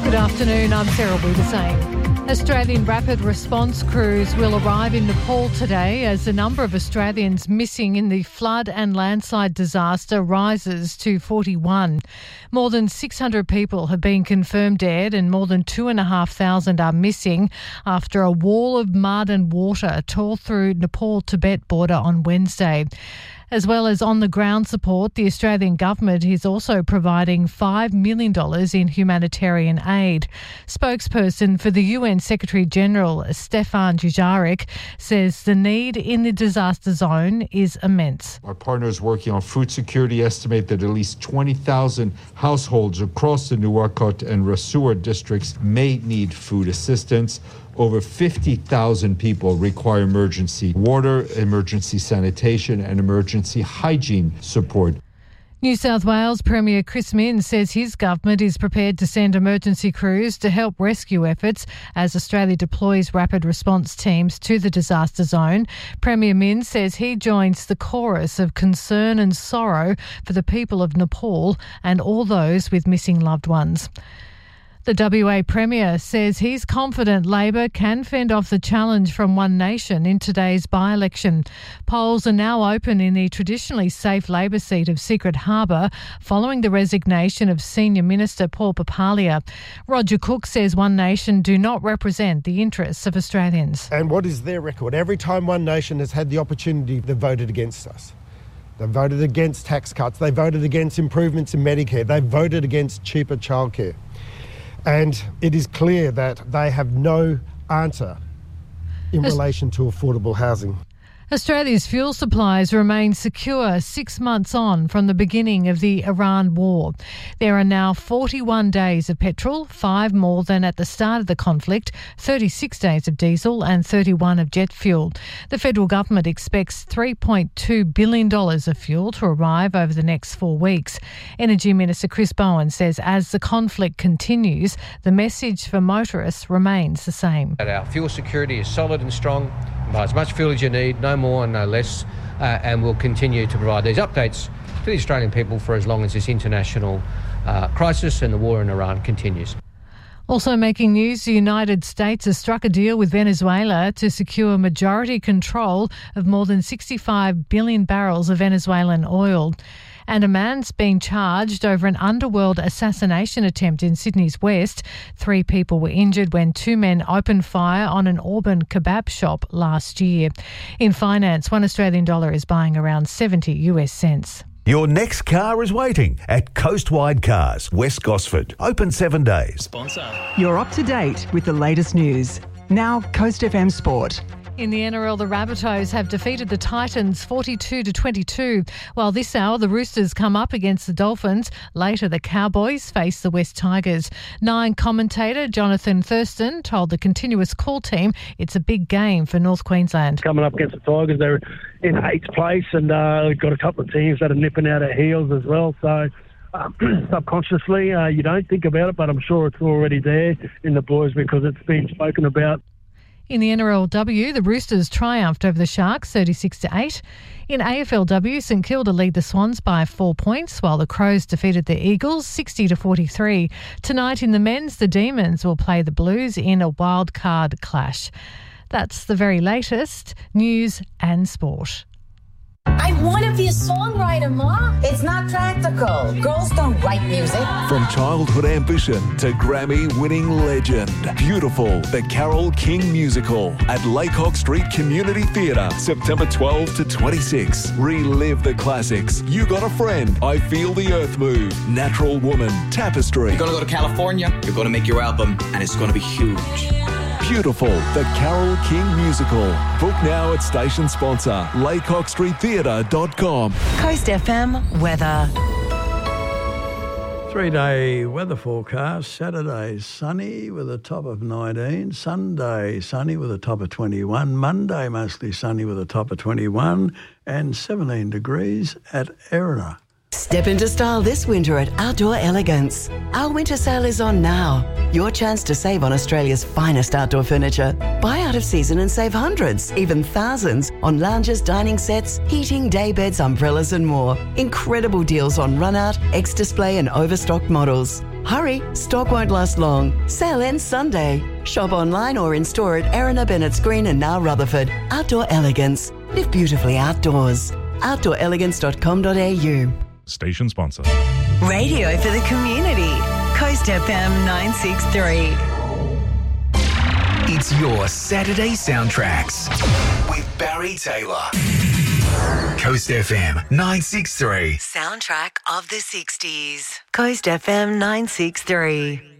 Good afternoon, I'm Sarah Wiedersame. Australian rapid response crews will arrive in Nepal today as the number of Australians missing in the flood and landslide disaster rises to 41. More than 600 people have been confirmed dead and more than 2,500 are missing after a wall of mud and water tore through Nepal-Tibet border on Wednesday. As well as on-the-ground support, the Australian government is also providing $5 million in humanitarian aid. Spokesperson for the UN Secretary-General, Stefan Dujarric, says the need in the disaster zone is immense. Our partners working on food security estimate that at least 20,000 households across the Nuwakot and Rasuwa districts may need food assistance. Over 50,000 people require emergency water, emergency sanitation and emergency hygiene support. New South Wales Premier Chris Minns says his government is prepared to send emergency crews to help rescue efforts as Australia deploys rapid response teams to the disaster zone. Premier Minns says he joins the chorus of concern and sorrow for the people of Nepal and all those with missing loved ones. The WA Premier says he's confident Labor can fend off the challenge from One Nation in today's by-election. Polls are now open in the traditionally safe Labor seat of Secret Harbour following the resignation of Senior Minister Paul Papalia. Roger Cook says One Nation do not represent the interests of Australians. And what is their record? Every time One Nation has had the opportunity, they've voted against us. They voted against tax cuts. They voted against improvements in Medicare. They voted against cheaper childcare. And it is clear that they have no answer in relation to affordable housing. Australia's fuel supplies remain secure 6 months on from the beginning of the Iran war. There are now 41 days of petrol, 5 more than at the start of the conflict, 36 days of diesel and 31 of jet fuel. The federal government expects $3.2 billion of fuel to arrive over the next 4 weeks. Energy Minister Chris Bowen says as the conflict continues, the message for motorists remains the same. Our fuel security is solid and strong. Buy as much fuel as you need, no more and no less, and we'll continue to provide these updates to the Australian people for as long as this international crisis and the war in Iran continues. Also making news, the United States has struck a deal with Venezuela to secure majority control of more than 65 billion barrels of Venezuelan oil. And a man's been charged over an underworld assassination attempt in Sydney's west. 3 people were injured when 2 men opened fire on an Auburn kebab shop last year. In finance, $1 Australian is buying around 70 US cents. Your next car is waiting at Coastwide Cars, West Gosford. Open 7 days. Sponsor. You're up to date with the latest news. Now, Coast FM Sport. In the NRL, the Rabbitohs have defeated the Titans 42-22, while this hour the Roosters come up against the Dolphins. Later, the Cowboys face the West Tigers. Nine commentator Jonathan Thurston told the Continuous Call team it's a big game for North Queensland. Coming up against the Tigers, they're in 8th place, and we've got a couple of teams that are nipping out our heels as well, so subconsciously you don't think about it, but I'm sure it's already there in the boys because it's been spoken about. In the NRLW, the Roosters triumphed over the Sharks 36-8. In AFLW, St Kilda lead the Swans by 4 points, while the Crows defeated the Eagles 60-43. Tonight in the men's, the Demons will play the Blues in a wild card clash. That's the very latest news and sport. I want to be a songwriter, Ma. It's not practical. Girls don't write music. From childhood ambition to Grammy-winning legend. Beautiful, the Carole King musical at Laycock Street Community Theatre, September 12 to 26. Relive the classics. You Got a Friend, I Feel the Earth Move, Natural Woman, Tapestry. You're going to go to California, you're going to make your album, and it's going to be huge. Beautiful, the Carole King musical. Book now at station sponsor, laycockstreettheatre.com. Coast FM weather. 3-day weather forecast. Saturday, sunny with a top of 19. Sunday, sunny with a top of 21. Monday, mostly sunny with a top of 21. And 17 degrees at Erina. Step into style this winter at Outdoor Elegance. Our winter sale is on now. Your chance to save on Australia's finest outdoor furniture. Buy out of season and save hundreds, even thousands, on lounges, dining sets, heating, daybeds, umbrellas and more. Incredible deals on run-out, ex-display and overstocked models. Hurry, stock won't last long. Sale ends Sunday. Shop online or in-store at Erina Bennett's Green and now Rutherford. Outdoor elegance. Live beautifully outdoors. outdoorelegance.com.au. Station sponsor. Radio for the community. Coast FM 963. It's your Saturday Soundtracks with Barry Taylor. Coast FM 963. Soundtrack of the 60s. Coast FM 963.